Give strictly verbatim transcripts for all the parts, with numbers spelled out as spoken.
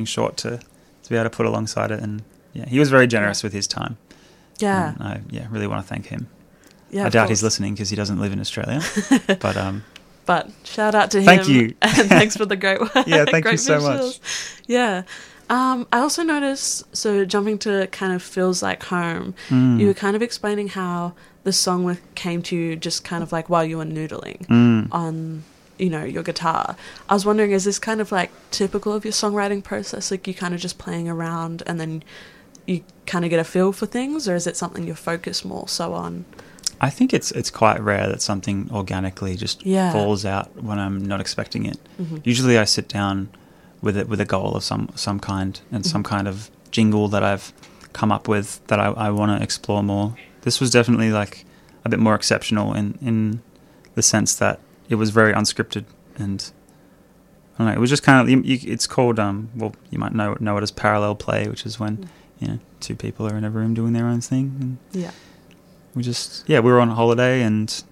short to, to be able to put alongside it. And yeah, he was very generous yeah. with his time. Yeah. And I yeah, really want to thank him. Yeah, I doubt he's listening because he doesn't live in Australia. but um, but shout out to him. Thank you. And thanks for the great work. Yeah, thank great you so visuals. much. Yeah. Um, I also noticed, so jumping to kind of Feels Like Home, mm. you were kind of explaining how the song came to you just kind of like while you were noodling mm. on, you know, your guitar. I was wondering, is this kind of like typical of your songwriting process? Like you kind of just playing around and then you kind of get a feel for things, or is it something you focus more so on? I think it's it's quite rare that something organically just yeah. falls out when I'm not expecting it. Mm-hmm. Usually I sit down with it with a goal of some some kind and mm-hmm. some kind of jingle that I've come up with that I, I want to explore more. This was definitely like a bit more exceptional in, in the sense that it was very unscripted, and I don't know, it was just kind of, you, it's called, um, well, you might know, know it as parallel play, which is when, you know, two people are in a room doing their own thing. And yeah. We just, yeah, we were on holiday and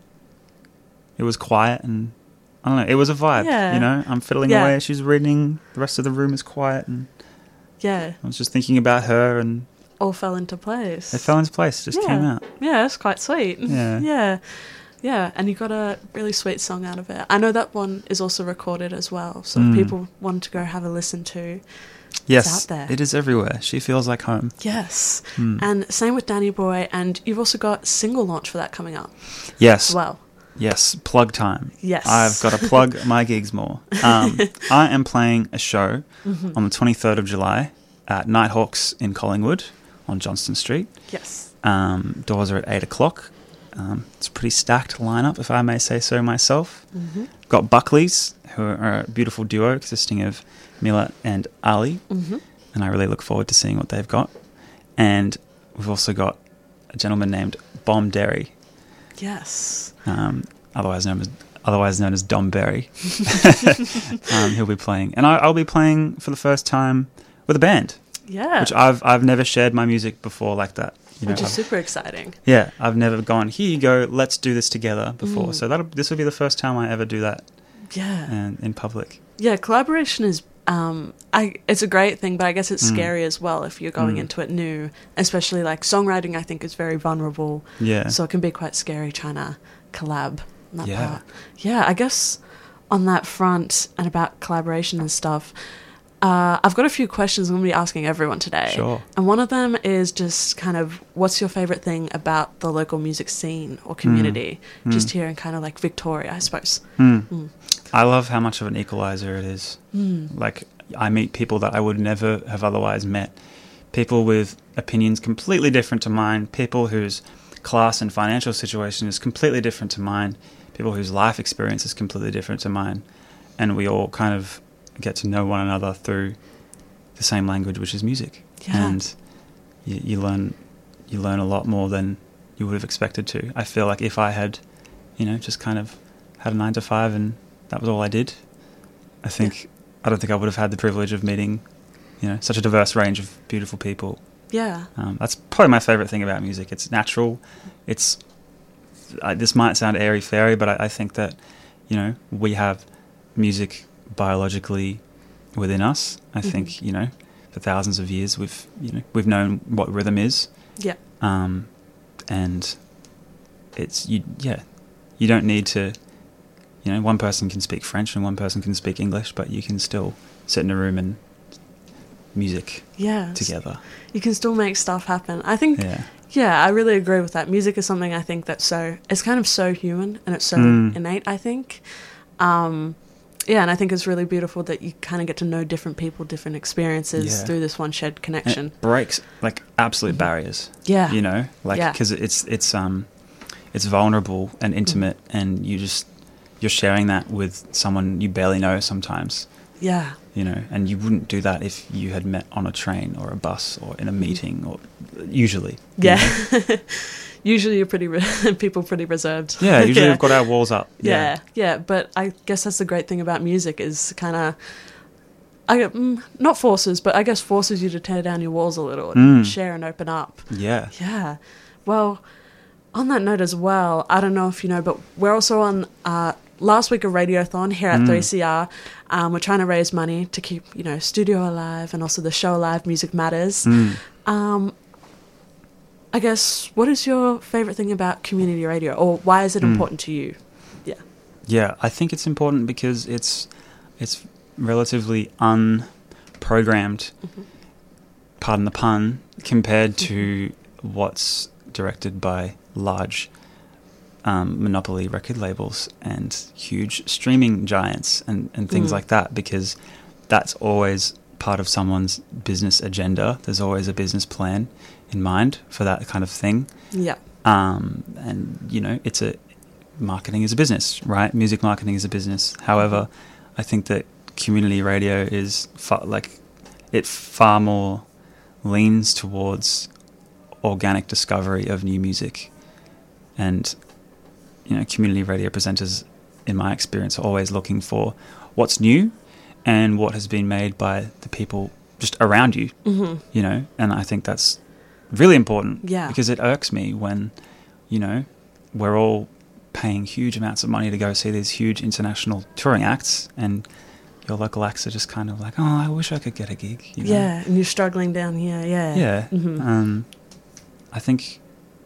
it was quiet and I don't know, it was a vibe, yeah. you know, I'm fiddling yeah. away, she's reading, the rest of the room is quiet, and yeah, I was just thinking about her and all fell into place. It fell into place, it just yeah. came out. Yeah, it's quite sweet. Yeah. Yeah. Yeah, and you got a really sweet song out of it. I know that one is also recorded as well, so mm. if people want to go have a listen to, yes, it's out there. It is everywhere. She Feels Like Home. Yes. Mm. And same with Danny Boy, and you've also got single launch for that coming up. Yes. As well. Yes, plug time. Yes. I've got to plug my gigs more. Um, I am playing a show mm-hmm. on the twenty-third of July at Nighthawks in Collingwood on Johnston Street. Yes. Um, doors are at eight o'clock. Um, it's a pretty stacked lineup, if I may say so myself. Mm-hmm. Got Buckley's, who are a beautiful duo consisting of Mila and Ali, mm-hmm. and I really look forward to seeing what they've got. And we've also got a gentleman named Bomb Derry. Yes. Um, otherwise known as otherwise known as Dom Berry. um, he'll be playing, and I, I'll be playing for the first time with a band. Yeah. Which I've I've never shared my music before like that. You know, Which is I've, super exciting. Yeah, I've never gone, here you go, let's do this together before. Mm. So that'll this will be the first time I ever do that. Yeah. And in public. Yeah, collaboration is um I it's a great thing, but I guess it's Mm. scary as well if you're going Mm. into it new. Especially like songwriting, I think, is very vulnerable. Yeah. So it can be quite scary trying to collab on that Yeah. part. Yeah, I guess on that front and about collaboration and stuff, uh, I've got a few questions I'm going to be asking everyone today. Sure. And one of them is just kind of, what's your favourite thing about the local music scene or community? Mm. Just Mm. here in kind of like Victoria, I suppose. Mm. Mm. I love how much of an equalizer it is. Mm. Like, I meet people that I would never have otherwise met. People with opinions completely different to mine. People whose class and financial situation is completely different to mine. People whose life experience is completely different to mine. And we all kind of get to know one another through the same language, which is music. Yeah. And you, you learn you learn a lot more than you would have expected to. I feel like if I had, you know, just kind of had a nine to five and that was all I did, I think yeah. I don't think I would have had the privilege of meeting, you know, such a diverse range of beautiful people. Yeah. Um, that's probably my favourite thing about music. It's natural. It's I, this might sound airy-fairy, but I, I think that, you know, we have music biologically within us. I mm-hmm. think, you know, for thousands of years we've, you know, we've known what rhythm is. Yeah. Um, and it's you. Yeah, you don't need to. You know, one person can speak French and one person can speak English, but you can still sit in a room and music yeah, together. You can still make stuff happen. I think. Yeah. Yeah, I really agree with that. Music is something I think that's so. It's kind of so human and it's so mm. innate. I think. Um, Yeah, and I think it's really beautiful that you kind of get to know different people, different experiences yeah. through this one shared connection. And it breaks like absolute mm-hmm. barriers. Yeah, you know, like yeah. because it's it's um it's vulnerable and intimate, mm-hmm. and you just you're sharing that with someone you barely know sometimes. Yeah, you know, and you wouldn't do that if you had met on a train or a bus or in a meeting or usually. Yeah. Usually you're pretty re- people pretty reserved. Yeah, usually yeah. we've got our walls up. Yeah. yeah, yeah, but I guess that's the great thing about music is kind of, I mm, not forces, but I guess forces you to tear down your walls a little and mm. share and open up. Yeah. Yeah. Well, on that note as well, I don't know if you know, but we're also on uh, last week of Radiothon here at Mm. three C R. Um, we're trying to raise money to keep, you know, studio alive and also the show alive, Music Matters. Mm. Um, I guess, what is your favourite thing about community radio, or why is it Mm. important to you? Yeah. Yeah, I think it's important because it's it's relatively unprogrammed, Mm-hmm. pardon the pun, compared to what's directed by large um, monopoly record labels and huge streaming giants and, and things Mm. like that, because that's always part of someone's business agenda. There's always a business plan in mind for that kind of thing. Yeah. Um, and, you know, it's a marketing is a business, right? Music marketing is a business. However, I think that community radio is far, like it far more leans towards organic discovery of new music. And, you know, community radio presenters, in my experience, are always looking for what's new and what has been made by the people just around you, Mm-hmm. you know, and I think that's really important. Yeah. Because it irks me when, you know, we're all paying huge amounts of money to go see these huge international touring acts, and your local acts are just kind of like, oh, I wish I could get a gig. You know? Yeah, and you're struggling down here, yeah. Yeah. Mhm. Um, I think,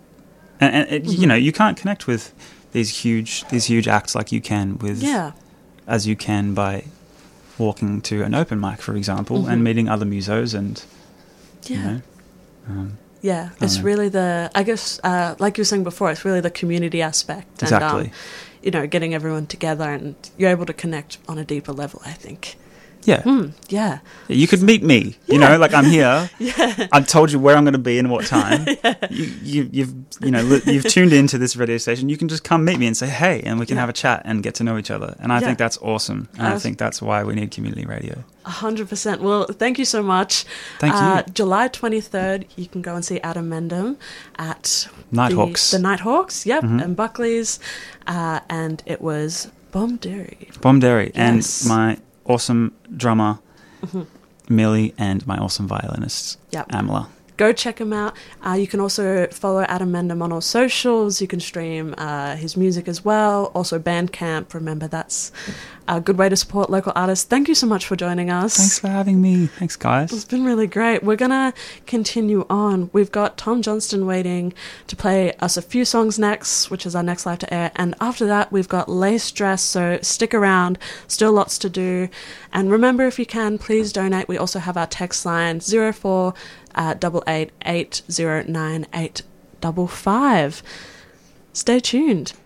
and, and it, Mhm. you know, you can't connect with these huge these huge acts like you can with, Yeah. as you can by walking to an open mic, for example, Mhm. and meeting other musos and, Yeah. you know, um, Yeah, I it's don't know. really the, I guess, uh, like you were saying before, it's really the community aspect. Exactly. And, um, you know, getting everyone together and you're able to connect on a deeper level, I think. yeah. Hmm, yeah. You could meet me, you Yeah. know, like I'm here. Yeah. I've told you where I'm going to be and what time. you, you, you've, you know, li- you've tuned into this radio station. You can just come meet me and say, hey, and we can Yeah. have a chat and get to know each other. And I Yeah. think that's awesome. And I I was- think that's why we need community radio. A hundred percent. Well, thank you so much. Thank uh, you. July twenty-third, you can go and see Adam Mendham at Nighthawks. The, the Nighthawks, yep, Mhm. and Buckley's. Uh, and it was Bombderry. Bombderry Yes. and my awesome drummer, Mhm. Millie, and my awesome violinist, Yep. Amla. Go check him out. Uh, you can also follow Adam Mendham on all socials. You can stream uh, his music as well. Also Bandcamp. Remember, that's a good way to support local artists. Thank you so much for joining us. Thanks for having me. Thanks, It's guys. been really great. We're going to continue on. We've got Tom Johnston waiting to play us a few songs next, which is our next live to air. And after that, we've got Lace Dress, so stick around. Still lots to do. And remember, if you can, please donate. We also have our text line, zero four eight eight eight zero nine eight five five. Stay tuned.